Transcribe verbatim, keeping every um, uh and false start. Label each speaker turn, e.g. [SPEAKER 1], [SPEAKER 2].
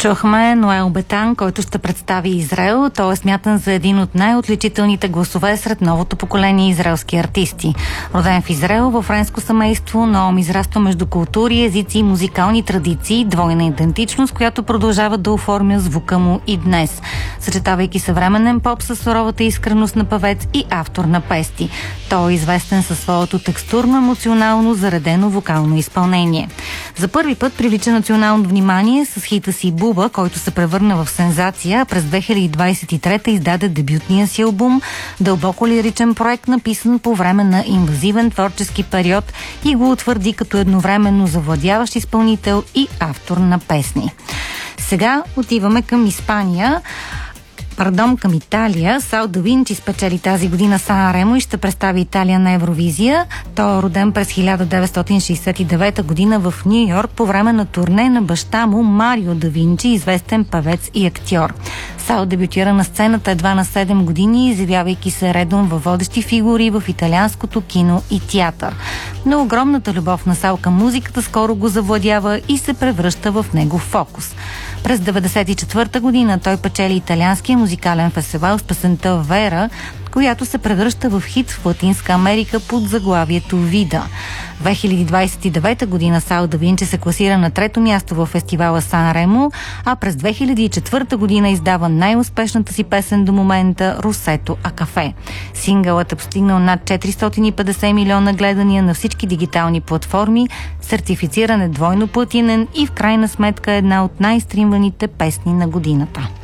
[SPEAKER 1] Чухме Ноел Бетан, който ще представи Израел. Той е смятан за един от най-отличителните гласове сред новото поколение израелски артисти. Роден в Израел, във френско семейство, Ноем израства между култури, езици и музикални традиции, двойна идентичност, която продължава да оформя звука му и днес, съчетавайки съвременен поп със суровата искреност на певец и автор на песни. Той е известен със своето текстурно, емоционално заредено вокално изпълнение. За първи път привлича национално внимание с хита си Буба, който се превърна в сензация. През две хиляди двадесет и трета издаде дебютния си албум, дълбоко лиричен проект, написан по време на инвазивен творчески период, и го утвърди като едновременно завладяващ изпълнител и автор на песни. Сега отиваме към Испания. Пардон, към Италия. Сал да Винчи спечели тази година Сан Ремо и ще представи Италия на Евровизия. Той е роден през хиляда деветстотин шейсет и девета година в Ню Йорк по време на турне на баща му Марио да Винчи, известен певец и актьор. Сал дебютира на сцената едва на седем години, изявявайки се редом във водещи фигури в италианското кино и театър. Но огромната любов на Сал към музиката скоро го завладява и се превръща в негов фокус. През деветдесет и четвърта година той печели италианския музикален фестивал с песента Вера, която се превръща в хит в Латинска Америка под заглавието Вида. две хиляди двадесет и девета година Сал да Винчи се класира на трето място във фестивала Сан Ремо, а през две хиляди и четвърта година издава най-успешната си песен до момента Росето а кафе. Сингълът е постигнал над четиристотин и петдесет милиона гледания на всички дигитални платформи, сертифициран е двойно платинен и в крайна сметка е една от най-стримваните песни на годината.